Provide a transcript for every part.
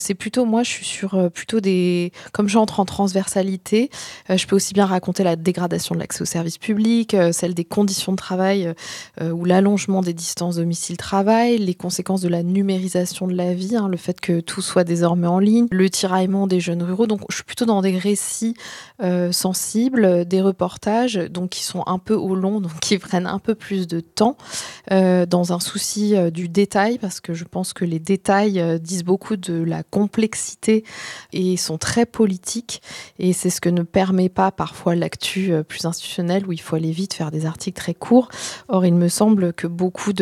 C'est plutôt moi, je suis sur, plutôt des comme j'entre en transversalité, je peux aussi bien raconter la dégradation de l'accès aux services publics, celle des conditions de travail, ou l'allongement des distances domicile-travail, les conséquences de la numérisation de la vie, hein, le fait que tout soit désormais en ligne, le tiraillement des jeunes ruraux. Donc je suis plutôt dans des récits, sensibles, des reportages, donc qui sont un peu au long, donc qui prennent un peu plus de temps, dans un souci, du détail, parce que je pense que les détails, disent beaucoup de la complexité et sont très politiques, et c'est ce que ne permet pas parfois l'actu, plus institutionnelle, où il faut aller vite, faire des articles très courts. Or, il me semble que beaucoup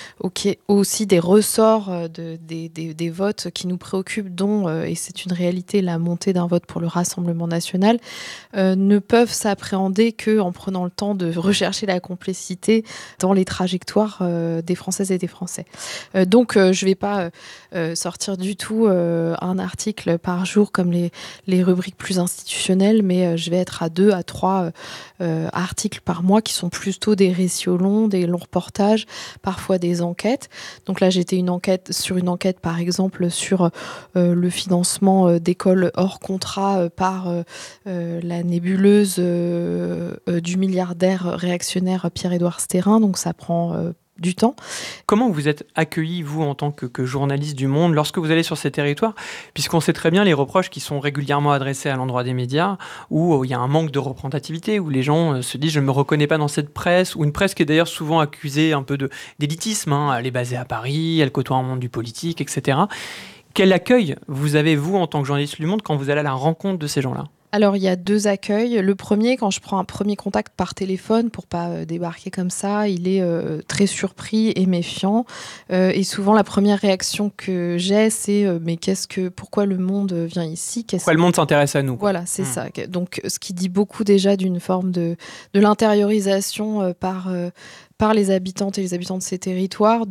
aussi des ressorts, des votes qui nous préoccupent, dont, et c'est une réalité, la montée d'un vote pour le Rassemblement national, ne peuvent s'appréhender qu'en prenant le temps de rechercher la complexité dans les trajectoires, des Françaises et des Français. Donc, je ne vais pas, sortir du tout, un article par jour comme les rubriques plus institutionnelles, mais je vais être à 2 à 3 articles par mois qui sont plutôt des récits au long, des longs reportages, parfois des enquêtes. Donc là, j'étais sur une enquête, par exemple, sur le financement, d'écoles hors contrat, par la nébuleuse, du milliardaire réactionnaire Pierre-Édouard Stérin. Donc ça prend du temps. Comment vous êtes accueilli, vous, en tant que journaliste du Monde, lorsque vous allez sur ces territoires, puisqu'on sait très bien les reproches qui sont régulièrement adressés à l'endroit des médias, où il y a un manque de représentativité, où les gens se disent « je ne me reconnais pas dans cette presse », ou une presse qui est d'ailleurs souvent accusée un peu d'élitisme, hein, elle est basée à Paris, elle côtoie un monde du politique, etc. Quel accueil vous avez, vous, en tant que journaliste du Monde, quand vous allez à la rencontre de ces gens-là ? Alors, il y a 2 accueils. Le premier, quand je prends un premier contact par téléphone pour pas, débarquer comme ça, il est, très surpris et méfiant. Et souvent la première réaction que j'ai, c'est, «Mais pourquoi le Monde vient ici? Pourquoi le Monde s'intéresse à nous, quoi. Voilà, c'est ça. Donc ce qui dit beaucoup déjà d'une forme de l'intériorisation, par les habitantes et les habitants de ces territoires,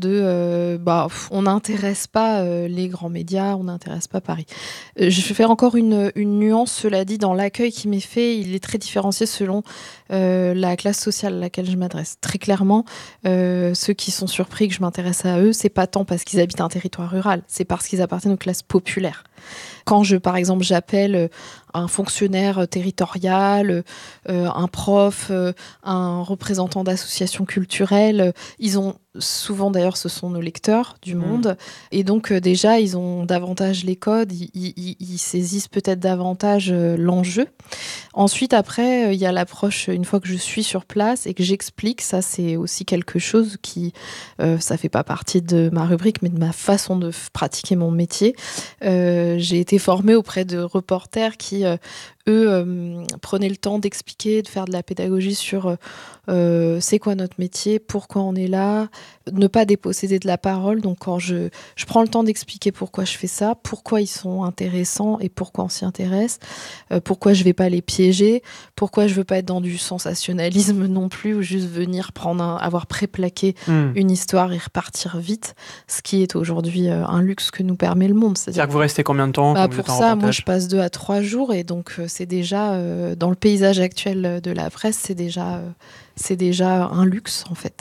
on n'intéresse pas, les grands médias, on n'intéresse pas Paris. Je vais faire encore une nuance, cela dit, dans l'accueil qui m'est fait, il est très différencié selon, la classe sociale à laquelle je m'adresse. Très clairement, ceux qui sont surpris que je m'intéresse à eux, c'est pas tant parce qu'ils habitent un territoire rural, c'est parce qu'ils appartiennent aux classes populaires. Quand par exemple, j'appelle un fonctionnaire territorial, un prof, un représentant d'associations culturelles, ils ont souvent, d'ailleurs, ce sont nos lecteurs du Monde, et donc déjà, ils ont davantage les codes, ils saisissent peut-être davantage l'enjeu. Ensuite, après, il y a l'approche, une fois que je suis sur place et que j'explique, ça c'est aussi quelque chose qui, ça fait pas partie de ma rubrique, mais de ma façon de pratiquer mon métier. J'ai été formée auprès de reporters qui, eux, prenaient le temps d'expliquer, de faire de la pédagogie sur c'est quoi notre métier, pourquoi on est là, ne pas déposséder de la parole. Donc quand je prends le temps d'expliquer pourquoi je fais ça, pourquoi ils sont intéressants et pourquoi on s'y intéresse, pourquoi je vais pas les piéger, pourquoi je veux pas être dans du sensationnalisme non plus, ou juste venir avoir préplaqué une histoire et repartir vite, ce qui est aujourd'hui un luxe que nous permet le Monde. C'est-à-dire que vous restez combien de temps quand vous pour êtes en ça, reportage ? moi je passe 2 à 3 jours, et donc c'est déjà, dans le paysage actuel de la presse, c'est déjà un luxe en fait.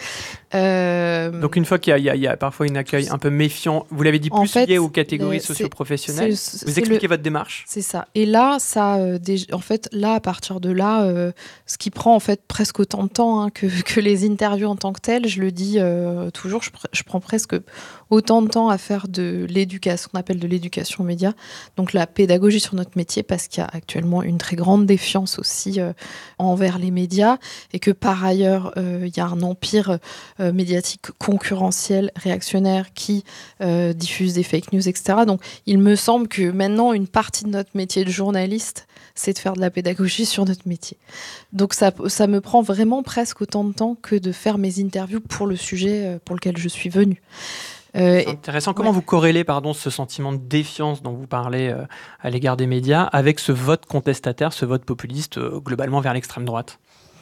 Donc une fois qu'il y a parfois un accueil un peu méfiant, vous l'avez dit, plus lié aux catégories socio-professionnelles, vous expliquez votre démarche. C'est ça. Et là, en fait, là, à partir de là, ce qui prend en fait presque autant de temps, hein, que les interviews en tant que telles, je le dis toujours, je prends presque autant de temps à faire de l'éducation, ce qu'on appelle de l'éducation aux médias, donc la pédagogie sur notre métier, parce qu'il y a actuellement une très grande défiance aussi envers les médias, et que par ailleurs, il y a un empire médiatique concurrentiel, réactionnaire, qui diffuse des fake news, etc. Donc il me semble que maintenant, une partie de notre métier de journaliste, c'est de faire de la pédagogie sur notre métier. Donc ça me prend vraiment presque autant de temps que de faire mes interviews pour le sujet pour lequel je suis venue. C'est intéressant. Comment vous corrélez ce sentiment de défiance dont vous parlez à l'égard des médias avec ce vote contestataire, ce vote populiste globalement vers l'extrême droite ?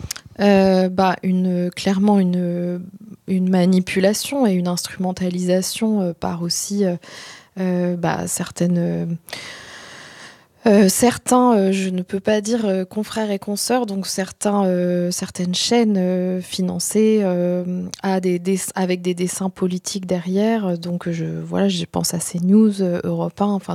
Clairement une manipulation et une instrumentalisation par aussi certaines Certains, je ne peux pas dire confrères et consoeurs, donc certaines chaînes financées avec des dessins politiques derrière. Donc je pense à CNews, Europe 1, enfin